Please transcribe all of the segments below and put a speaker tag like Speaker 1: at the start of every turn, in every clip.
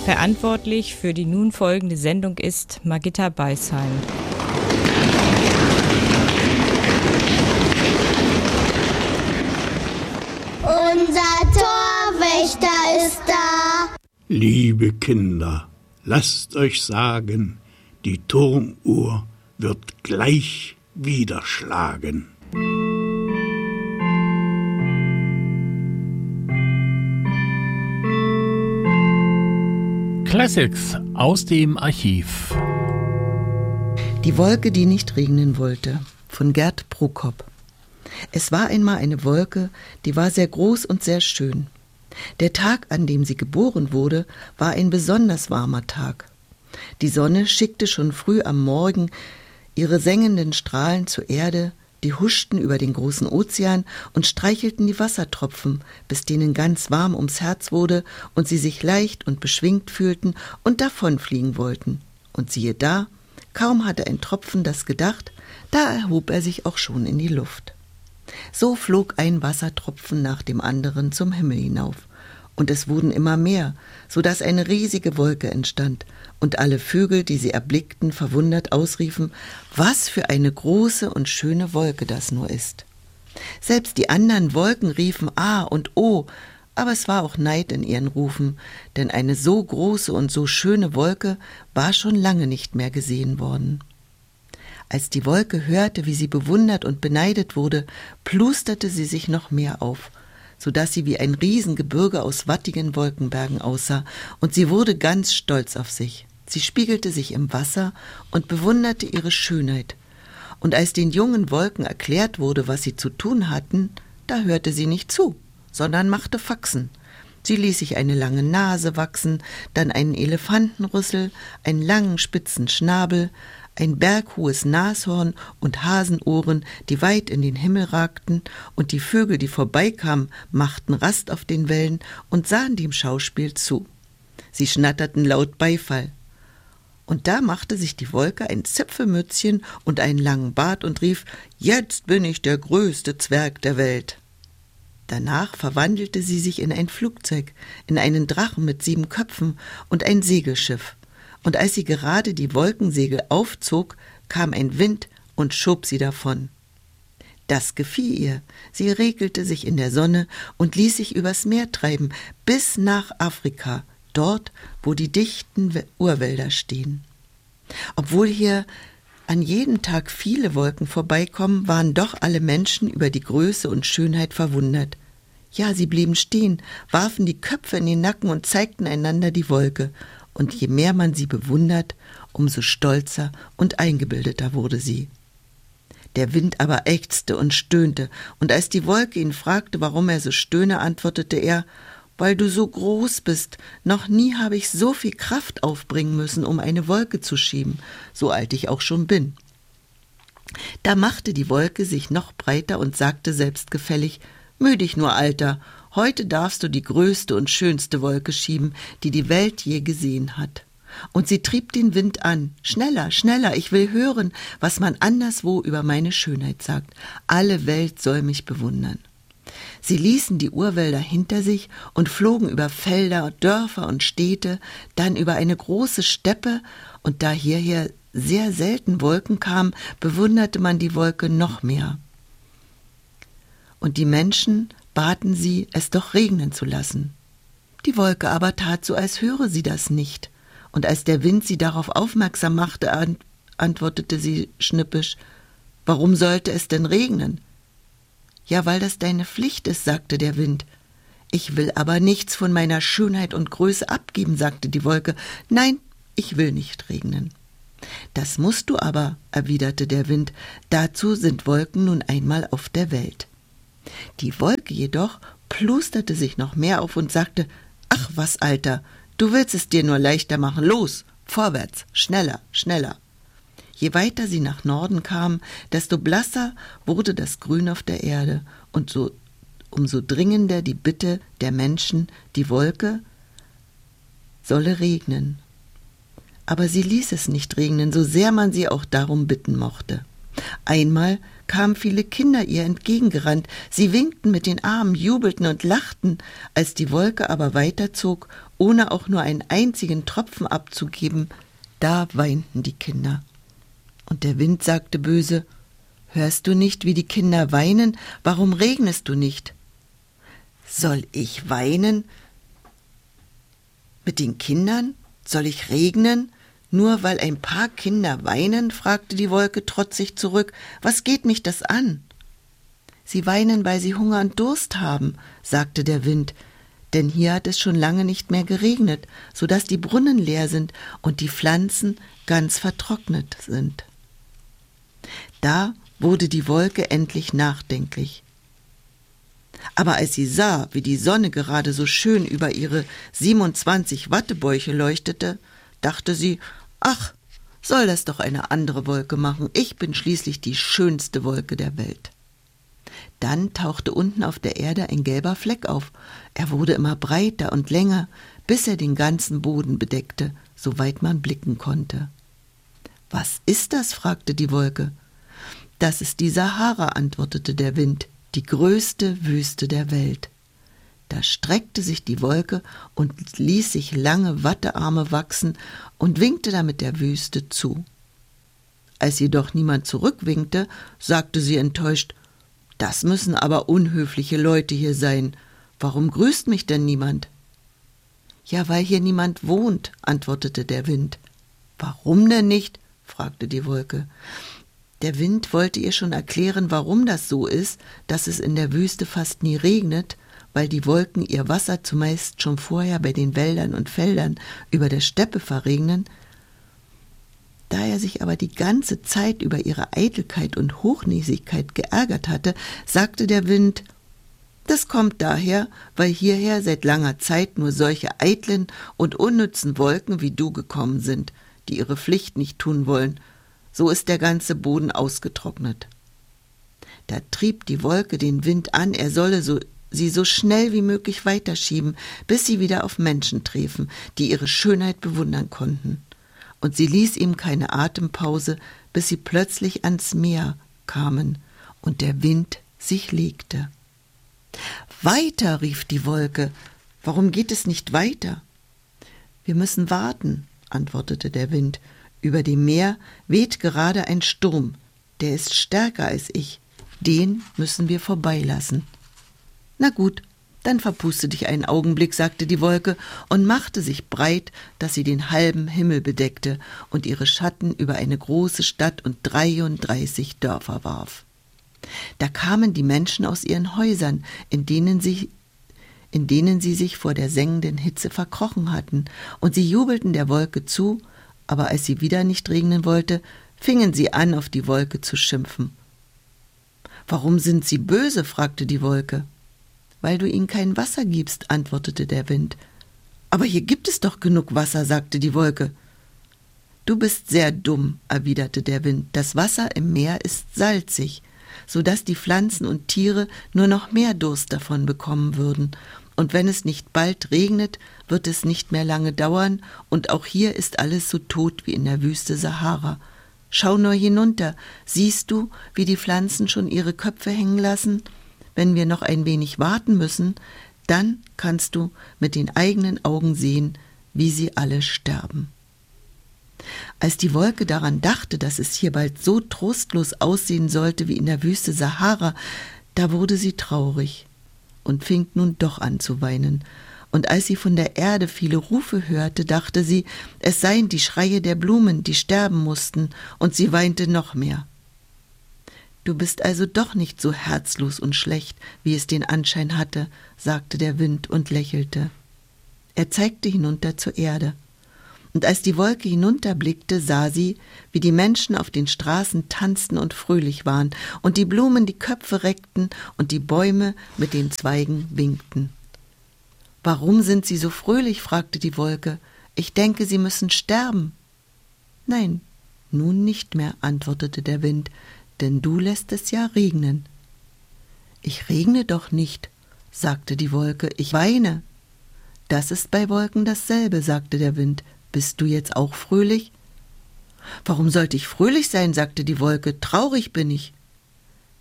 Speaker 1: Verantwortlich für die nun folgende Sendung ist Margitta Beisheim.
Speaker 2: Unser Torwächter ist da.
Speaker 3: Liebe Kinder, lasst euch sagen, die Turmuhr wird gleich wieder schlagen.
Speaker 4: Classics aus dem Archiv.
Speaker 5: Die Wolke, die nicht regnen wollte, von Gerd Prokop. Es war einmal eine Wolke, die war sehr groß und sehr schön. Der Tag, an dem sie geboren wurde, war ein besonders warmer Tag. Die Sonne schickte schon früh am Morgen ihre sengenden Strahlen zur Erde, die huschten über den großen Ozean und streichelten die Wassertropfen, bis denen ganz warm ums Herz wurde und sie sich leicht und beschwingt fühlten und davonfliegen wollten. Und siehe da, kaum hatte ein Tropfen das gedacht, da erhob er sich auch schon in die Luft. So flog ein Wassertropfen nach dem anderen zum Himmel hinauf. Und es wurden immer mehr, so dass eine riesige Wolke entstand, und alle Vögel, die sie erblickten, verwundert ausriefen, was für eine große und schöne Wolke das nur ist. Selbst die anderen Wolken riefen Ah und Oh, aber es war auch Neid in ihren Rufen, denn eine so große und so schöne Wolke war schon lange nicht mehr gesehen worden. Als die Wolke hörte, wie sie bewundert und beneidet wurde, plusterte sie sich noch mehr auf, so dass sie wie ein Riesengebirge aus wattigen Wolkenbergen aussah, und sie wurde ganz stolz auf sich. Sie spiegelte sich im Wasser und bewunderte ihre Schönheit. Und als den jungen Wolken erklärt wurde, was sie zu tun hatten, da hörte sie nicht zu, sondern machte Faxen. Sie ließ sich eine lange Nase wachsen, dann einen Elefantenrüssel, einen langen spitzen Schnabel, ein berghohes Nashorn und Hasenohren, die weit in den Himmel ragten, und die Vögel, die vorbeikamen, machten Rast auf den Wellen und sahen dem Schauspiel zu. Sie schnatterten laut Beifall. Und da machte sich die Wolke ein Zipfelmützchen und einen langen Bart und rief, »Jetzt bin ich der größte Zwerg der Welt!« Danach verwandelte sie sich in ein Flugzeug, in einen Drachen mit 7 Köpfen und ein Segelschiff. Und als sie gerade die Wolkensegel aufzog, kam ein Wind und schob sie davon. Das gefiel ihr. Sie regelte sich in der Sonne und ließ sich übers Meer treiben, bis nach Afrika, dort, wo die dichten Urwälder stehen. Obwohl hier an jedem Tag viele Wolken vorbeikommen, waren doch alle Menschen über die Größe und Schönheit verwundert. Ja, sie blieben stehen, warfen die Köpfe in den Nacken und zeigten einander die Wolke. Und je mehr man sie bewundert, umso stolzer und eingebildeter wurde sie. Der Wind aber ächzte und stöhnte, und als die Wolke ihn fragte, warum er so stöhne, antwortete er, »Weil du so groß bist, noch nie habe ich so viel Kraft aufbringen müssen, um eine Wolke zu schieben, so alt ich auch schon bin.« Da machte die Wolke sich noch breiter und sagte selbstgefällig, »Müh dich nur, Alter, heute darfst du die größte und schönste Wolke schieben, die die Welt je gesehen hat.« Und sie trieb den Wind an. »Schneller, schneller, ich will hören, was man anderswo über meine Schönheit sagt. Alle Welt soll mich bewundern.« Sie ließen die Urwälder hinter sich und flogen über Felder, Dörfer und Städte, dann über eine große Steppe, und da hierher sehr selten Wolken kamen, bewunderte man die Wolke noch mehr. Und die Menschen baten sie, es doch regnen zu lassen. Die Wolke aber tat so, als höre sie das nicht, und als der Wind sie darauf aufmerksam machte, antwortete sie schnippisch, »Warum sollte es denn regnen?« »Ja, weil das deine Pflicht ist«, sagte der Wind. »Ich will aber nichts von meiner Schönheit und Größe abgeben«, sagte die Wolke. »Nein, ich will nicht regnen.« »Das musst du aber«, erwiderte der Wind, »dazu sind Wolken nun einmal auf der Welt.« Die Wolke jedoch plusterte sich noch mehr auf und sagte, »Ach was, Alter, du willst es dir nur leichter machen, los, vorwärts, schneller, schneller.« Je weiter sie nach Norden kamen, desto blasser wurde das Grün auf der Erde, und umso dringender die Bitte der Menschen, die Wolke solle regnen. Aber sie ließ es nicht regnen, so sehr man sie auch darum bitten mochte. Einmal kamen viele Kinder ihr entgegengerannt. Sie winkten mit den Armen, jubelten und lachten. Als die Wolke aber weiterzog, ohne auch nur einen einzigen Tropfen abzugeben, da weinten die Kinder. Und der Wind sagte böse: »Hörst du nicht, wie die Kinder weinen? Warum regnest du nicht?« »Soll ich weinen? Mit den Kindern? Soll ich regnen? Nur weil ein paar Kinder weinen?« fragte die Wolke trotzig zurück. »Was geht mich das an?« »Sie weinen, weil sie Hunger und Durst haben«, sagte der Wind, »denn hier hat es schon lange nicht mehr geregnet, so dass die Brunnen leer sind und die Pflanzen ganz vertrocknet sind.« Da wurde die Wolke endlich nachdenklich. Aber als sie sah, wie die Sonne gerade so schön über ihre 27 Wattebäuche leuchtete, dachte sie: »Ach, soll das doch eine andere Wolke machen. Ich bin schließlich die schönste Wolke der Welt.« Dann tauchte unten auf der Erde ein gelber Fleck auf. Er wurde immer breiter und länger, bis er den ganzen Boden bedeckte, soweit man blicken konnte. »Was ist das?« fragte die Wolke. »Das ist die Sahara«, antwortete der Wind, »die größte Wüste der Welt.« Da streckte sich die Wolke und ließ sich lange Wattearme wachsen und winkte damit der Wüste zu. Als jedoch niemand zurückwinkte, sagte sie enttäuscht: »Das müssen aber unhöfliche Leute hier sein. Warum grüßt mich denn niemand?« »Ja, weil hier niemand wohnt«, antwortete der Wind. »Warum denn nicht?«, fragte die Wolke. Der Wind wollte ihr schon erklären, warum das so ist, dass es in der Wüste fast nie regnet, weil die Wolken ihr Wasser zumeist schon vorher bei den Wäldern und Feldern über der Steppe verregnen. Da er sich aber die ganze Zeit über ihre Eitelkeit und Hochnäsigkeit geärgert hatte, sagte der Wind: »Das kommt daher, weil hierher seit langer Zeit nur solche eitlen und unnützen Wolken wie du gekommen sind, die ihre Pflicht nicht tun wollen. So ist der ganze Boden ausgetrocknet.« Da trieb die Wolke den Wind an, er solle sie so schnell wie möglich weiterschieben, bis sie wieder auf Menschen träfen, die ihre Schönheit bewundern konnten. Und sie ließ ihm keine Atempause, bis sie plötzlich ans Meer kamen und der Wind sich legte. »Weiter«, rief die Wolke. »Warum geht es nicht weiter?« »Wir müssen warten«, antwortete der Wind. »Über dem Meer weht gerade ein Sturm, der ist stärker als ich. Den müssen wir vorbeilassen.« »Na gut, dann verpuste dich einen Augenblick«, sagte die Wolke und machte sich breit, dass sie den halben Himmel bedeckte und ihre Schatten über eine große Stadt und 33 Dörfer warf. Da kamen die Menschen aus ihren Häusern, in denen sie sich vor der sengenden Hitze verkrochen hatten, und sie jubelten der Wolke zu, aber als sie wieder nicht regnen wollte, fingen sie an, auf die Wolke zu schimpfen. »Warum sind Sie böse?«, fragte die Wolke. »Weil du ihnen kein Wasser gibst«, antwortete der Wind. »Aber hier gibt es doch genug Wasser«, sagte die Wolke. »Du bist sehr dumm«, erwiderte der Wind. »Das Wasser im Meer ist salzig, so dass die Pflanzen und Tiere nur noch mehr Durst davon bekommen würden. Und wenn es nicht bald regnet, wird es nicht mehr lange dauern, und auch hier ist alles so tot wie in der Wüste Sahara. Schau nur hinunter, siehst du, wie die Pflanzen schon ihre Köpfe hängen lassen? Wenn wir noch ein wenig warten müssen, dann kannst du mit den eigenen Augen sehen, wie sie alle sterben.« Als die Wolke daran dachte, dass es hier bald so trostlos aussehen sollte wie in der Wüste Sahara, da wurde sie traurig und fing nun doch an zu weinen. Und als sie von der Erde viele Rufe hörte, dachte sie, es seien die Schreie der Blumen, die sterben mussten, und sie weinte noch mehr. »Du bist also doch nicht so herzlos und schlecht, wie es den Anschein hatte«, sagte der Wind und lächelte. Er zeigte hinunter zur Erde. Und als die Wolke hinunterblickte, sah sie, wie die Menschen auf den Straßen tanzten und fröhlich waren und die Blumen die Köpfe reckten und die Bäume mit den Zweigen winkten. »Warum sind Sie so fröhlich?«, fragte die Wolke. »Ich denke, Sie müssen sterben.« »Nein, nun nicht mehr«, antwortete der Wind, »denn du lässt es ja regnen.« »Ich regne doch nicht«, sagte die Wolke, »ich weine.« »Das ist bei Wolken dasselbe«, sagte der Wind. »Bist du jetzt auch fröhlich?« »Warum sollte ich fröhlich sein?«, sagte die Wolke. »Traurig bin ich.«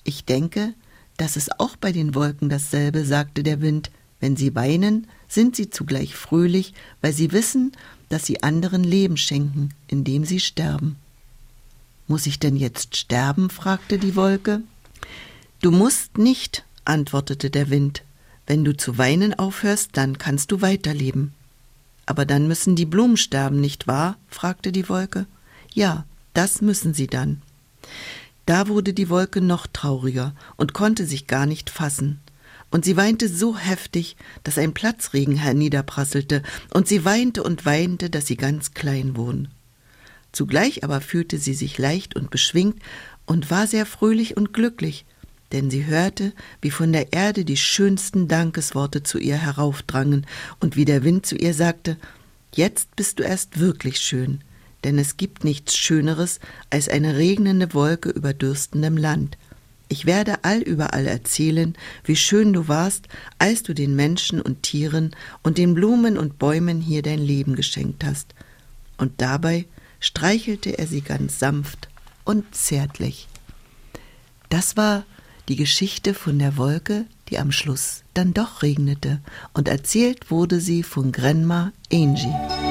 Speaker 5: Ich denke, das ist auch bei den Wolken dasselbe, sagte der Wind. Wenn sie weinen, sind sie zugleich fröhlich, weil sie wissen, dass sie anderen Leben schenken, indem sie sterben. »Muss ich denn jetzt sterben?« fragte die Wolke. »Du musst nicht«, antwortete der Wind. »Wenn du zu weinen aufhörst, dann kannst du weiterleben.« »Aber dann müssen die Blumen sterben, nicht wahr?« fragte die Wolke. »Ja, das müssen sie dann.« Da wurde die Wolke noch trauriger und konnte sich gar nicht fassen. Und sie weinte so heftig, dass ein Platzregen herniederprasselte, und sie weinte und weinte, dass sie ganz klein wurde. Zugleich aber fühlte sie sich leicht und beschwingt und war sehr fröhlich und glücklich, denn sie hörte, wie von der Erde die schönsten Dankesworte zu ihr heraufdrangen und wie der Wind zu ihr sagte: »Jetzt bist du erst wirklich schön, denn es gibt nichts Schöneres als eine regnende Wolke über dürstendem Land. Ich werde allüberall erzählen, wie schön du warst, als du den Menschen und Tieren und den Blumen und Bäumen hier dein Leben geschenkt hast.« Und dabei streichelte er sie ganz sanft und zärtlich. Das war die Geschichte von der Wolke, die am Schluss dann doch regnete, und erzählt wurde sie von Grandma Angie.